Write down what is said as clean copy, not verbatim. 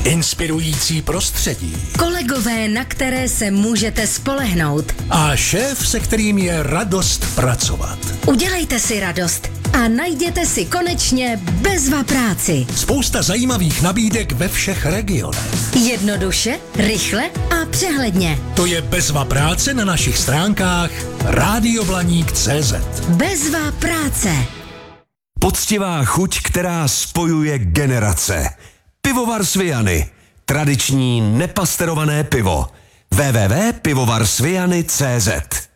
Inspirující prostředí. Kolegové, na které se můžete spolehnout. A šéf, se kterým je radost pracovat. Udělejte si radost a najděte si konečně bezva práci. Spousta zajímavých nabídek ve všech regionech. Jednoduše, rychle a přehledně. To je bezva práce na našich stránkách radioblaník.cz. Bezva práce. Poctivá chuť, která spojuje generace. Pivovar Sviany. Tradiční nepasterované pivo. www.pivovarsviany.cz